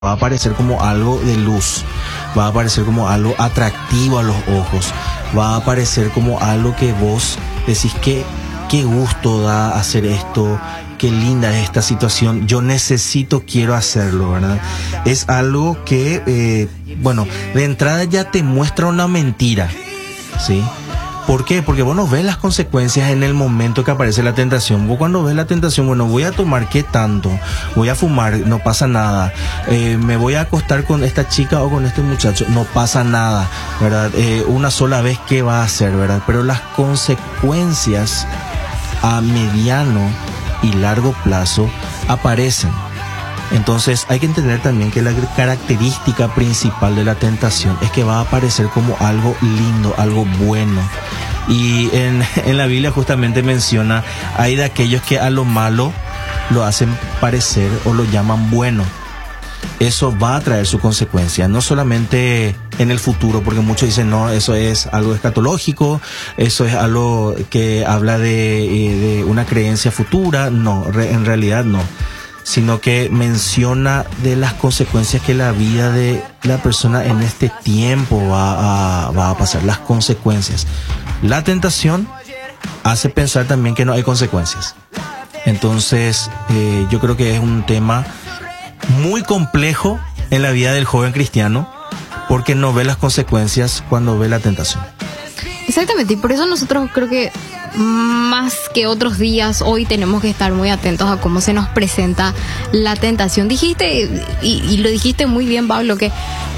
va a aparecer como algo de luz, va a aparecer como algo atractivo a los ojos, va a aparecer como algo que vos decís que qué gusto da hacer esto, qué linda es esta situación, yo necesito, quiero hacerlo, ¿verdad? Es algo que, bueno, de entrada ya te muestra una mentira, ¿sí? ¿Por qué? Porque vos no ves las consecuencias en el momento que aparece la tentación. Vos cuando ves la tentación, bueno, voy a tomar, ¿qué tanto? Voy a fumar, no pasa nada. Me voy a acostar con esta chica o con este muchacho, no pasa nada, ¿verdad? Una sola vez, ¿qué va a hacer, verdad? Pero las consecuencias a mediano y largo plazo aparecen. Entonces hay que entender también que la característica principal de la tentación es que va a aparecer como algo lindo, algo bueno. Y en la Biblia justamente menciona, hay de aquellos que a lo malo lo hacen parecer o lo llaman bueno. Eso va a traer su consecuencia, no solamente en el futuro, porque muchos dicen, no, eso es algo escatológico, eso es algo que habla de una creencia futura. No, en realidad no, sino que menciona de las consecuencias que la vida de la persona en este tiempo va a pasar, las consecuencias. La tentación hace pensar también que no hay consecuencias. Entonces, yo creo que es un tema muy complejo en la vida del joven cristiano, porque no ve las consecuencias cuando ve la tentación. Exactamente, y por eso nosotros creo que más que otros días, hoy tenemos que estar muy atentos a cómo se nos presenta la tentación. Dijiste, y lo dijiste muy bien, Pablo, que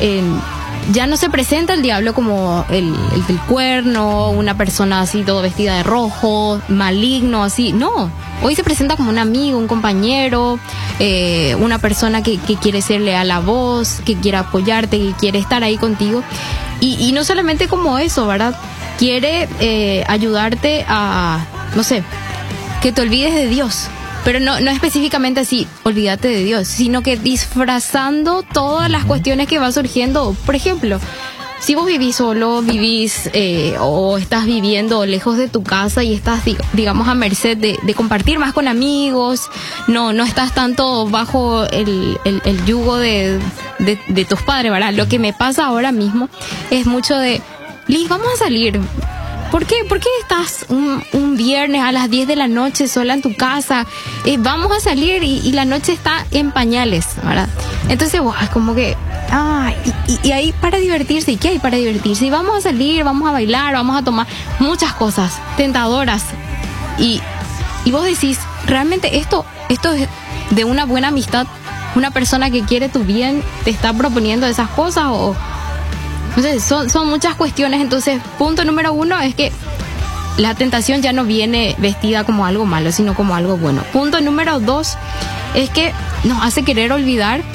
ya no se presenta el diablo como el del cuerno, una persona así todo vestida de rojo, maligno, así. No, hoy se presenta como un amigo, un compañero, una persona que quiere ser leal a vos, que quiere apoyarte, que quiere estar ahí contigo. Y no solamente como eso, ¿verdad? Quiere ayudarte a, no sé, que te olvides de Dios. Pero no específicamente así, olvídate de Dios, sino que disfrazando todas las cuestiones que va surgiendo. Por ejemplo, si vos vivís solo, o estás viviendo lejos de tu casa y estás, digamos, a merced de compartir más con amigos, no estás tanto bajo el yugo de tus padres, ¿verdad? Lo que me pasa ahora mismo es mucho de, Liz, vamos a salir. ¿Por qué estás un viernes a las 10 de la noche sola en tu casa? Vamos a salir y la noche está en pañales, ¿verdad? Entonces, es como que, y ahí para divertirse, ¿y qué hay para divertirse? Y vamos a salir, vamos a bailar, vamos a tomar muchas cosas tentadoras. Y vos decís, ¿realmente esto es de una buena amistad? ¿Una persona que quiere tu bien te está proponiendo esas cosas? Entonces, son muchas cuestiones. Entonces, punto número 1 es que la tentación ya no viene vestida como algo malo, sino como algo bueno. Punto número 2 es que nos hace querer olvidar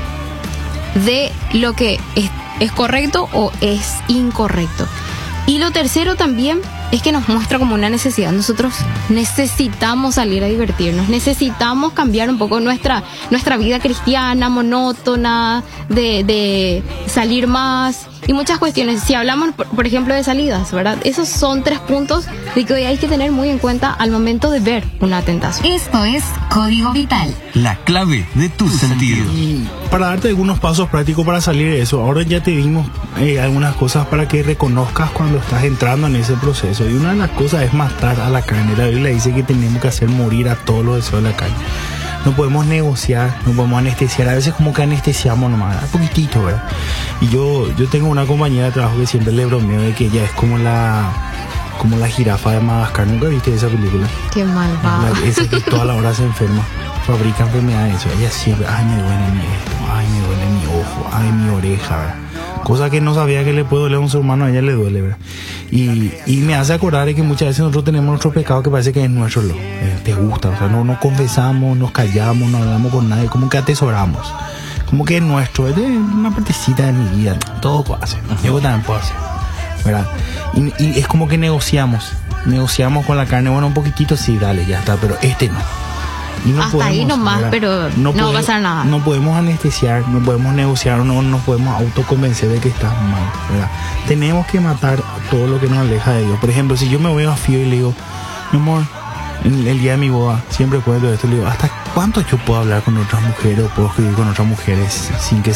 de lo que es correcto o es incorrecto. Y lo tercero también es que nos muestra como una necesidad. Nosotros necesitamos salir a divertirnos, necesitamos cambiar un poco nuestra vida cristiana, monótona, de salir más y muchas cuestiones. Si hablamos, por ejemplo, de salidas, ¿verdad? Esos son 3 puntos de que hoy hay que tener muy en cuenta al momento de ver una tentación. Esto es Código Vital, la clave de tus sentidos. Y para darte algunos pasos prácticos para salir de eso, ahora ya te dimos algunas cosas para que reconozcas cuando estás entrando en ese proceso. Y una de las cosas es matar a la carne. La Biblia dice que tenemos que hacer morir a todos los deseos de la carne. No podemos negociar, no podemos anestesiar. A veces como que anestesiamos nomás, un poquitito, ¿verdad? Y yo tengo una compañera de trabajo que siempre le bromeo de que ella es como la jirafa de Madagascar. ¿Nunca viste esa película? Qué malvada. Esa que toda la hora se enferma, fabrica enfermedades. Ella siempre, me duele mi esto, me duele mi ojo, mi oreja, ¿verdad? Cosa que no sabía que le puede doler a un ser humano, a ella le duele, ¿verdad? Y me hace acordar de que muchas veces nosotros tenemos nuestro pecado que parece que es nuestro, te gusta, o sea, no confesamos, nos callamos, no hablamos con nadie, como que atesoramos, como que es nuestro, es de una partecita de mi vida, todo puedo hacer, yo también puedo hacer, ¿verdad? Y es como que negociamos con la carne, bueno, un poquitito, sí, dale, ya está, pero no. Y no hasta podemos, ahí nomás, ¿verdad? Pero no va a pasar nada. No podemos anestesiar, no podemos negociar, no nos podemos autoconvencer de que estás mal, ¿verdad? Tenemos que matar todo lo que nos aleja de Dios. Por ejemplo, si yo me voy a Fío y le digo, mi amor, el día de mi boda siempre cuento esto, le digo, ¿hasta cuánto yo puedo hablar con otras mujeres o puedo escribir con otras mujeres sin que